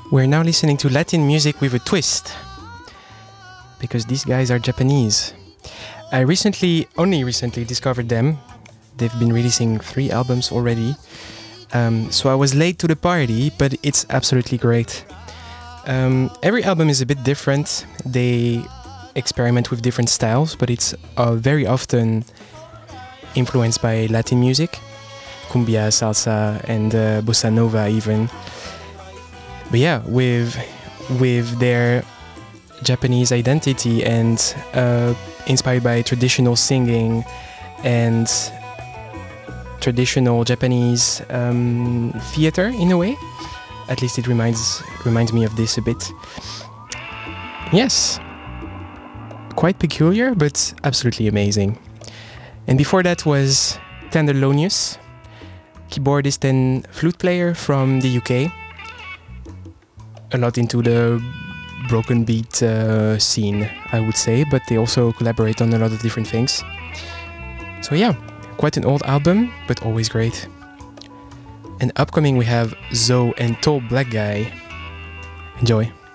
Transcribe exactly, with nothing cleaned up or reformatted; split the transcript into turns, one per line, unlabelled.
We're now listening to Latin music with a twist, because these guys are Japanese. I recently, only recently discovered them. They've been releasing three albums already. Um, so I was late to the party, but it's absolutely great. Um, every album is a bit different. They experiment with different styles, but it's uh, very often influenced by Latin music. Cumbia, salsa, and uh, bossa nova even. But yeah, with with their Japanese identity and uh, inspired by traditional singing and traditional Japanese um, theater in a way. At least it reminds reminds me of this a bit. Yes, quite peculiar, but absolutely amazing. And before that was Tenderlonius, keyboardist and flute player from the U K. A lot into the broken beat uh, scene, I would say, but they also collaborate on a lot of different things. So yeah, quite an old album, but always great. And upcoming we have Zoe and Tall Black Guy. Enjoy.